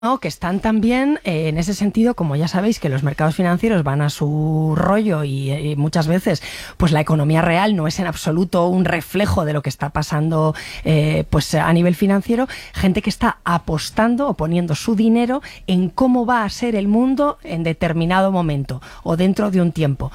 No, que están también en ese sentido, como ya sabéis, que los mercados financieros van a su rollo y muchas veces pues la economía real no es en absoluto un reflejo de lo que está pasando pues a nivel financiero. Gente que está apostando o poniendo su dinero en cómo va a ser el mundo en determinado momento o dentro de un tiempo.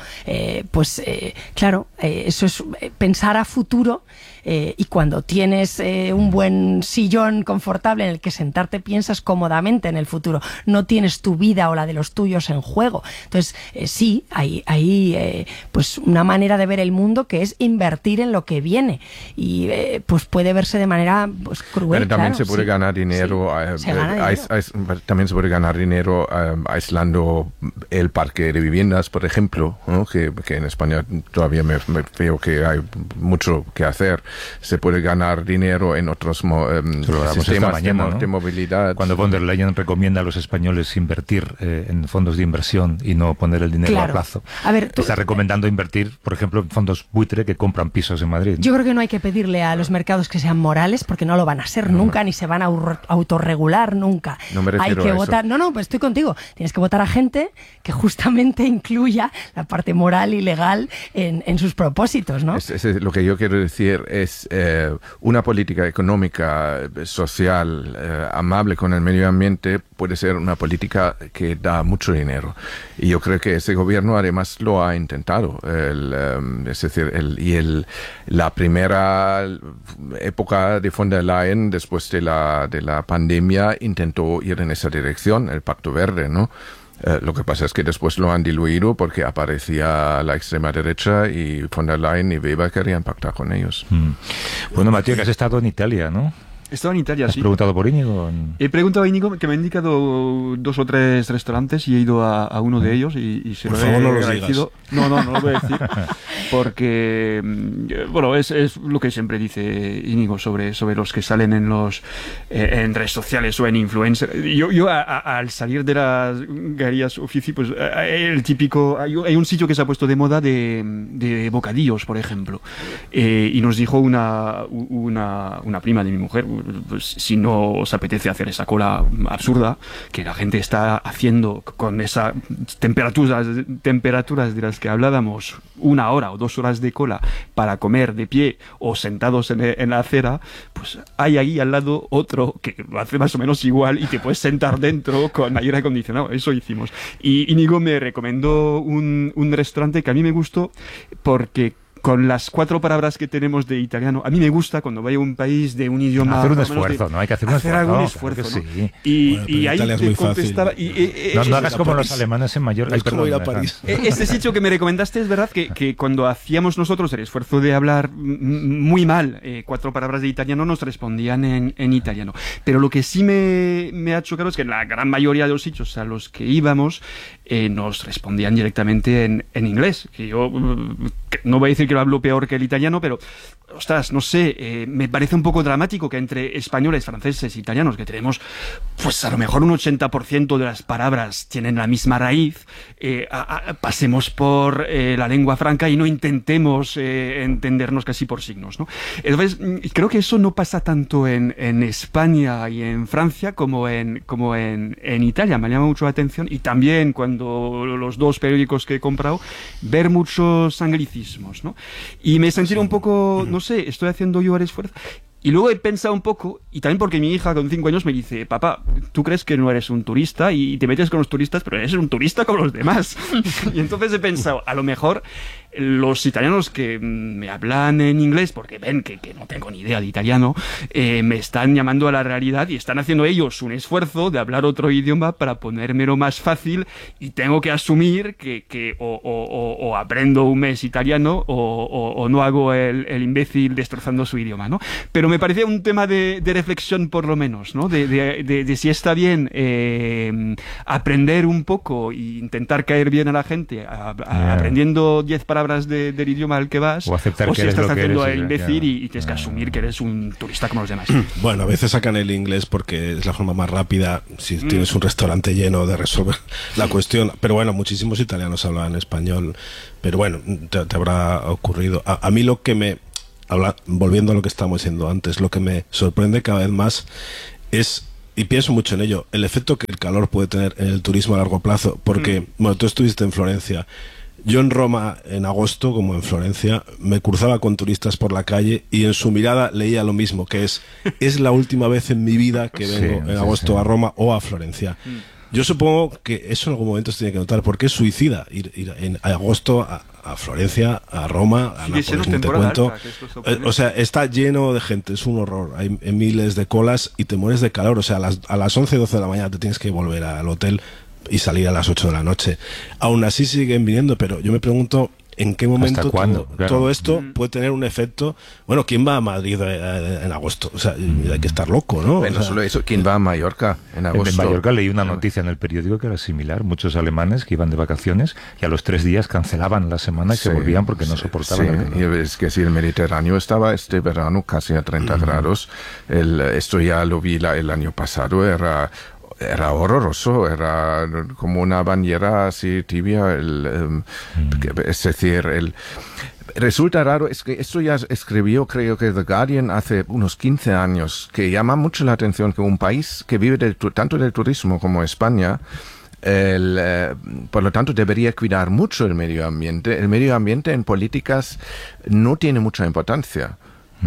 Claro, eso es pensar a futuro. Y cuando tienes un buen sillón confortable en el que sentarte, piensas cómodamente en el futuro, no tienes tu vida o la de los tuyos en juego. Entonces sí, hay pues una manera de ver el mundo que es invertir en lo que viene y pues puede verse de manera pues cruel. Pero también claro, se puede ganar dinero, se gana dinero. También se puede ganar dinero aislando el parque de viviendas, por ejemplo, ¿no? que en España todavía me veo que hay mucho que hacer. Se puede ganar dinero en otros sistemas mañana, de movilidad. Cuando von der Leyen recomienda a los españoles invertir en fondos de inversión y no poner el dinero a plazo. A ver, está recomendando invertir, por ejemplo, en fondos buitre que compran pisos en Madrid. Yo creo que no hay que pedirle a los mercados que sean morales, porque no lo van a ser nunca, ni se van a autorregular nunca. No me refiero hay que a votar. eso. No, pues estoy contigo. Tienes que votar a gente que justamente incluya la parte moral y legal en sus propósitos, ¿no? Lo que yo quiero decir es una política económica, social, amable con el medio ambiente puede ser una política que da mucho dinero. Y yo creo que ese gobierno además lo ha intentado. Es decir, la primera época de von der Leyen, después de la pandemia, intentó ir en esa dirección, el Pacto Verde, ¿no? Lo que pasa es que después lo han diluido porque aparecía la extrema derecha y von der Leyen y Weber querían pactar con ellos. Bueno, Mateo, que has estado en Italia, ¿no? He estado en Italia, ¿Has sí. preguntado por Íñigo? He preguntado a Íñigo, que me ha indicado 2 o 3 restaurantes y he ido a uno de ellos y se lo he agradecido. No lo voy a decir. Porque, bueno, es lo que siempre dice Íñigo sobre los que salen en redes sociales o en influencers. Yo al salir de las galerías Uffizi, pues el típico... Hay un sitio que se ha puesto de moda de bocadillos, por ejemplo. Y nos dijo una prima de mi mujer, pues, si no os apetece hacer esa cola absurda que la gente está haciendo con esas temperaturas de las que hablábamos, 1 hora o 2 horas de cola para comer de pie o sentados en la acera, pues hay ahí al lado otro que lo hace más o menos igual y te puedes sentar dentro con aire acondicionado. Eso hicimos. Y Íñigo me recomendó un restaurante que a mí me gustó porque con las 4 palabras que tenemos de italiano, a mí me gusta cuando vaya a un país de un idioma... Hacer un esfuerzo, ¿no? Hay que hacer un esfuerzo. Algún esfuerzo, ¿no? Sí. Y ahí te contestaba... No hagas como los alemanes en Mallorca. Es como ir a París. Este sitio que me recomendaste, es verdad que cuando hacíamos nosotros el esfuerzo de hablar muy mal 4 palabras de italiano, nos respondían en italiano. Pero lo que sí me ha chocado es que en la gran mayoría de los sitios a los que íbamos nos respondían directamente en inglés. Que yo no voy a decir que lo hablo peor que el italiano, pero ostras, no sé, me parece un poco dramático que entre españoles, franceses, italianos, que tenemos, pues a lo mejor un 80% de las palabras tienen la misma raíz, pasemos por la lengua franca y no intentemos entendernos casi por signos, ¿no? Entonces, creo que eso no pasa tanto en España y en Francia como en Italia. Me llama mucho la atención, y también cuando los 2 periódicos que he comprado, ver muchos anglicismos, ¿no? Y me he sentido un poco, no sé, estoy haciendo yo el esfuerzo. Y luego he pensado un poco, y también porque mi hija con 5 años me dice: papá, tú crees que no eres un turista y te metes con los turistas, pero eres un turista como los demás. Y entonces he pensado, a lo mejor los italianos que me hablan en inglés, porque ven que no tengo ni idea de italiano, me están llamando a la realidad y están haciendo ellos un esfuerzo de hablar otro idioma para ponérmelo más fácil, y tengo que asumir que o aprendo un mes italiano o no hago el imbécil destrozando su idioma, ¿no? Pero me parecía un tema de reflexión, por lo menos, ¿no? De si está bien aprender un poco e intentar caer bien a la gente aprendiendo 10 palabras del idioma al que vas, o si estás haciendo el imbécil y tienes que asumir que eres un turista como los demás. Bueno, a veces sacan el inglés porque es la forma más rápida si tienes un restaurante lleno de resolver la cuestión. Pero bueno, muchísimos italianos hablan español, pero bueno, te habrá ocurrido. A mí lo que volviendo a lo que estábamos diciendo antes, lo que me sorprende cada vez más es y pienso mucho en ello, el efecto que el calor puede tener en el turismo a largo plazo, porque, bueno, tú estuviste en Florencia. Yo en Roma, en agosto, como en Florencia, me cruzaba con turistas por la calle y en su mirada leía lo mismo, que es la última vez en mi vida que vengo en agosto a Roma o a Florencia. Yo supongo que eso en algún momento se tiene que notar, porque es suicida ir en agosto a Florencia, a Roma, a Nápoles, no te cuento. O sea, está lleno de gente, es un horror. Hay miles de colas y te mueres de calor. O sea, a las 11, 12 de la mañana te tienes que volver al hotel y salir a las 8 de la noche. Aún así siguen viniendo, pero yo me pregunto en qué momento todo esto puede tener un efecto. Bueno, ¿quién va a Madrid en agosto? O sea, hay que estar loco, ¿no? Bueno, solo eso, ¿quién va a Mallorca en agosto? En Mallorca leí una noticia en el periódico que era similar. Muchos alemanes que iban de vacaciones y a los 3 días cancelaban la semana y se volvían porque no soportaban. Sí. Y es que si el Mediterráneo estaba este verano casi a 30 grados, esto ya lo vi el año pasado, era horroroso, era como una bañera así tibia, es decir, resulta raro, es que esto ya escribió, creo que The Guardian hace unos 15 años, que llama mucho la atención que un país que vive tanto del turismo como España, por lo tanto debería cuidar mucho el medio ambiente. El medio ambiente en políticas no tiene mucha importancia.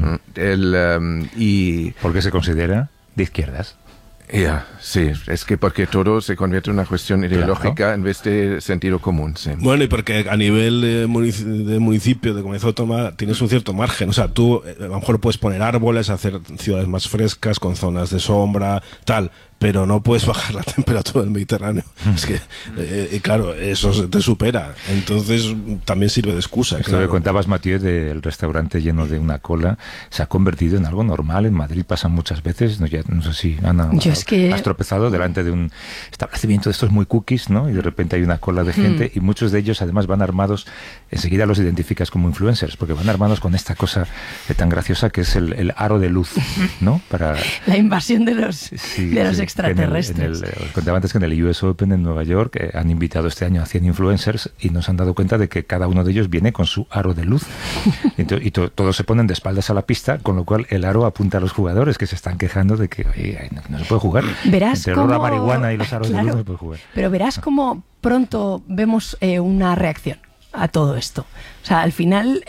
¿Por qué se considera de izquierdas? Sí, es que porque todo se convierte en una cuestión ideológica en vez de sentido común. Sí. Bueno, y porque a nivel de municipio, de comunidad autónoma, tienes un cierto margen. O sea, tú a lo mejor puedes poner árboles, hacer ciudades más frescas, con zonas de sombra, tal, pero no puedes bajar la temperatura del Mediterráneo. Es que, claro, eso te supera. Entonces, también sirve de excusa. Esto que contabas, Mathieu, del restaurante lleno de una cola, se ha convertido en algo normal. En Madrid pasa muchas veces. No sé si, Ana, has tropezado delante de un establecimiento de estos muy cookies, ¿no? Y de repente hay una cola de gente y muchos de ellos además van armados, enseguida los identificas como influencers, porque van armados con esta cosa tan graciosa que es el aro de luz, ¿no? Para la invasión de los extraterrestres. Contaba antes que en el US Open en Nueva York han invitado este año a 100 influencers y nos han dado cuenta de que cada uno de ellos viene con su aro de luz. Y todos se ponen de espaldas a la pista, con lo cual el aro apunta a los jugadores que se están quejando de que oye, no se puede jugar. Verás entre la marihuana y los aros de luz no se puede jugar. Pero verás cómo pronto vemos una reacción a todo esto. O sea, al final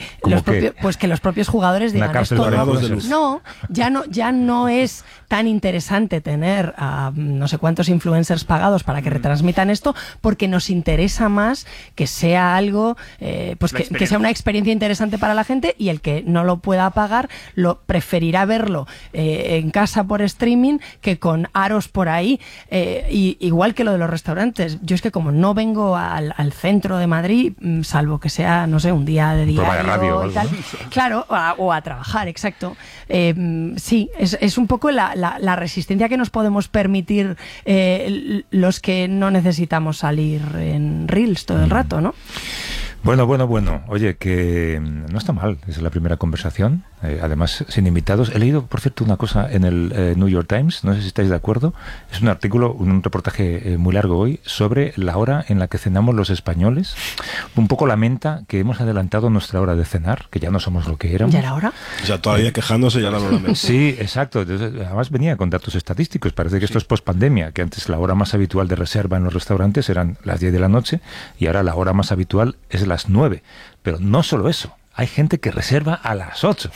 que los propios jugadores digan esto ya no es tan interesante tener a no sé cuántos influencers pagados para que retransmitan esto, porque nos interesa más que sea algo que sea una experiencia interesante para la gente, y el que no lo pueda pagar lo preferirá verlo en casa por streaming que con aros por ahí, igual que lo de los restaurantes. Yo es que como no vengo al centro de Madrid, salvo que sea, no sé, un día de diario de radio, y tal, claro, o a trabajar, exacto. Sí, es un poco la resistencia que nos podemos permitir los que no necesitamos salir en Reels todo el rato, ¿no? Bueno. Oye, que no está mal. Es la primera conversación. Además, sin invitados. He leído, por cierto, una cosa en el New York Times. No sé si estáis de acuerdo. Es un artículo, un reportaje muy largo hoy sobre la hora en la que cenamos los españoles. Un poco lamenta que hemos adelantado nuestra hora de cenar, que ya no somos lo que éramos. ¿Ya era hora? O sea, todavía quejándose, ya no lo lamento. Sí, exacto. Entonces, además venía con datos estadísticos. Parece que esto es post-pandemia, que antes la hora más habitual de reserva en los restaurantes eran las 10 de la noche y ahora la hora más habitual es las 9. Pero no solo eso. Hay gente que reserva a las 8.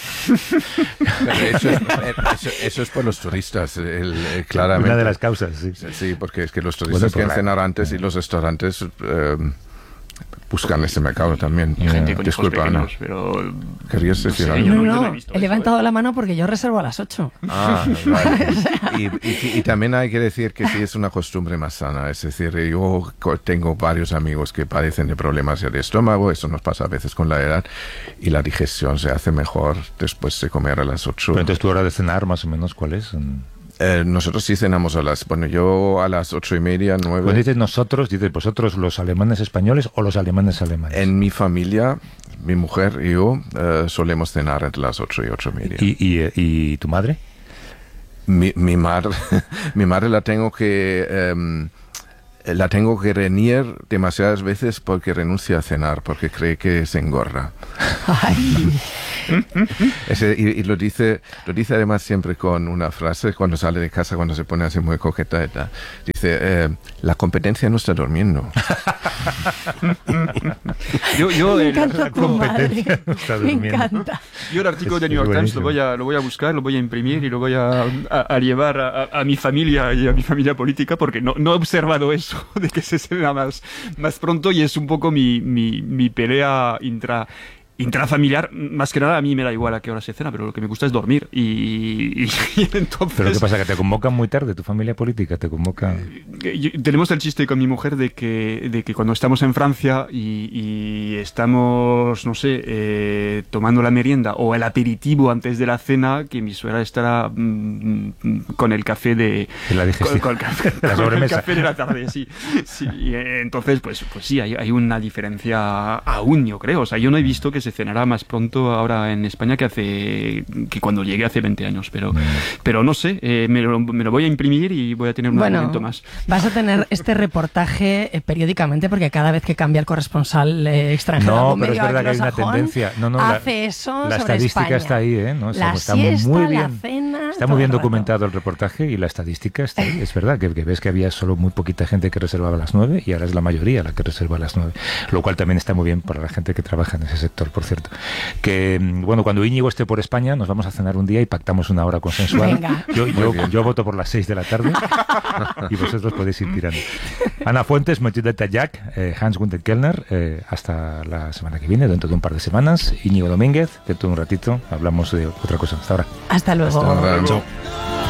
Eso es por los turistas, claramente. Una de las causas, sí. Sí, porque es que los turistas quieren cenar antes y los restaurantes buscan ese mercado también. Y gente con hijos Disculpa, pequeños, pero... ¿Querías decir algo? No, he levantado la mano porque yo reservo a las 8. Vale. Y también hay que decir que sí es una costumbre más sana. Es decir, yo tengo varios amigos que padecen de problemas de estómago. Eso nos pasa a veces con la edad. Y la digestión se hace mejor después de comer a las 8. Pero entonces, ¿tu hora de cenar más o menos cuál es? Nosotros sí cenamos yo a las 8:30, 9. Cuando dices nosotros, dices vosotros los alemanes españoles o los alemanes alemanes. En mi familia, mi mujer y yo solemos cenar entre las 8 y 8:30. ¿Y tu madre? Mi madre la tengo que reñir demasiadas veces porque renuncia a cenar, porque cree que se engorda. Ay, Y lo dice además siempre con una frase cuando sale de casa, cuando se pone así muy coqueta. Dice, la competencia no está durmiendo. Me encanta tu madre. Me encanta. Yo el artículo de New York Times lo voy a buscar, lo voy a imprimir y lo voy a llevar a mi familia y a mi familia política, porque no he observado eso de que se cena más pronto, y es un poco mi pelea intrafamiliar. Más que nada, a mí me da igual a qué hora se cena, pero lo que me gusta es dormir. Y entonces... ¿Pero qué pasa? ¿Que te convocan muy tarde tu familia política? ¿Te convoca? Tenemos el chiste con mi mujer de que cuando estamos en Francia y estamos, no sé, tomando la merienda o el aperitivo antes de la cena, que mi suegra estará con el café de la digestión, con el café de la tarde, sí. Y entonces, pues sí, hay una diferencia aún, yo creo. O sea, yo no he visto que se cenará más pronto ahora en España que cuando llegué hace 20 años, pero no sé, me lo voy a imprimir y voy a tener un argumento más. Vas a tener este reportaje periódicamente, porque cada vez que cambia el corresponsal extranjero, no, pero es verdad que hay una tendencia. Hace eso la sobre estadística España. Está ahí, ¿eh? ¿No? La está siesta, muy bien, la cena, está muy bien documentado el reportaje, y la estadística está ahí. Es verdad que ves que había solo muy poquita gente que reservaba a las 9 y ahora es la mayoría la que reserva a las 9, lo cual también está muy bien para la gente que trabaja en ese sector, por cierto. Que, bueno, cuando Íñigo esté por España nos vamos a cenar un día y pactamos una hora consensuada. Venga. Yo voto por las 6 de la tarde y vosotros podéis ir tirando. Ana Fuentes, Matilda Tallac, Hans-Günther Kellner, hasta la semana que viene, dentro de un par de semanas. Íñigo Domínguez, dentro de un ratito hablamos de otra cosa. Hasta ahora. Hasta luego. Hasta ahora. Chao.